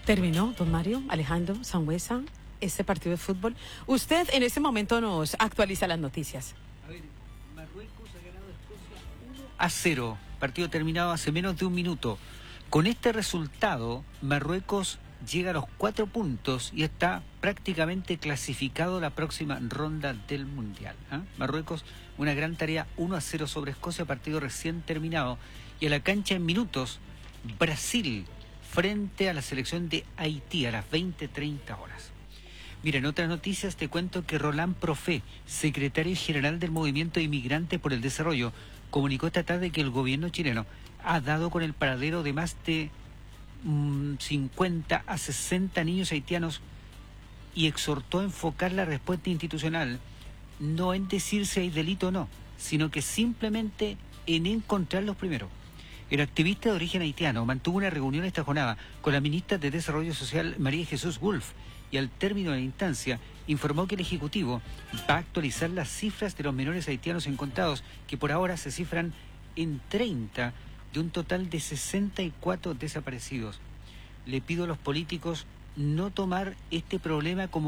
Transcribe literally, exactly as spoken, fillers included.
Terminó, don Mario, Alejandro, Sangüesa, este partido de fútbol. Usted en este momento nos actualiza las noticias. A ver, Marruecos ha ganado a Escocia uno a cero. Partido terminado hace menos de un minuto. Con este resultado, Marruecos llega a los cuatro puntos y está prácticamente clasificado a la próxima ronda del Mundial. ¿eh? Marruecos, una gran tarea, uno a cero sobre Escocia, partido recién terminado. Y a la cancha en minutos, Brasil frente a la selección de Haití a las veinte treinta horas. Mira, en otras noticias te cuento que Roland Profé, secretario general del Movimiento Inmigrante por el Desarrollo, comunicó esta tarde que el gobierno chileno ha dado con el paradero de más de mmm, cincuenta a sesenta niños haitianos y exhortó a enfocar la respuesta institucional no en decir si hay delito o no, sino que simplemente en encontrarlos primero. El activista de origen haitiano mantuvo una reunión esta jornada con la ministra de Desarrollo Social, María Jesús Wolf, y al término de la instancia informó que el Ejecutivo va a actualizar las cifras de los menores haitianos encontrados, que por ahora se cifran en treinta de un total de sesenta y cuatro desaparecidos. Le pido a los políticos no tomar este problema como